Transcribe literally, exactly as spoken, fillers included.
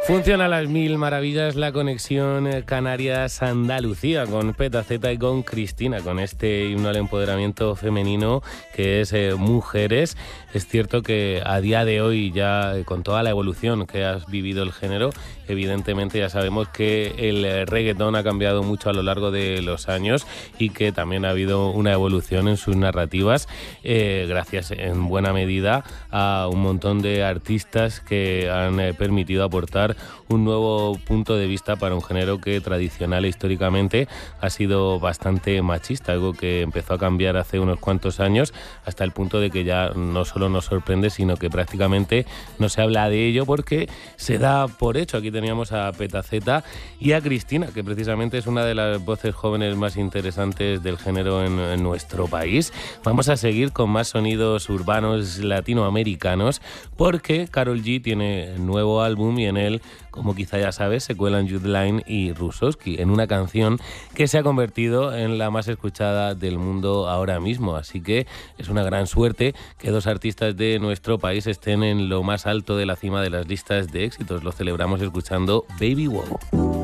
Funciona a las mil maravillas la conexión Canarias-Andalucía con Petaceta y con Cristina, con este himno al empoderamiento femenino que es eh, Mujeres. Es cierto que a día de hoy, ya con toda la evolución que has vivido el género, evidentemente ya sabemos que el reggaetón ha cambiado mucho a lo largo de los años y que también ha habido una evolución en sus narrativas, eh, gracias en buena medida a un montón de artistas que han eh, permitido aportar un nuevo punto de vista para un género que tradicional e históricamente ha sido bastante machista, algo que empezó a cambiar hace unos cuantos años hasta el punto de que ya no solo nos sorprende, sino que prácticamente no se habla de ello porque se da por hecho. Aquí teníamos a Petaceta y a Cristina, que precisamente es una de las voces jóvenes más interesantes del género en, en nuestro país. Vamos a seguir con más sonidos urbanos latinoamericanos porque Karol G tiene nuevo álbum y en él, como quizá ya sabes, se cuelan Youthline y Rusosky en una canción que se ha convertido en la más escuchada del mundo ahora mismo. Así que es una gran suerte que dos artistas de nuestro país estén en lo más alto de la cima de las listas de éxitos. Lo celebramos escuchando Baby Wow.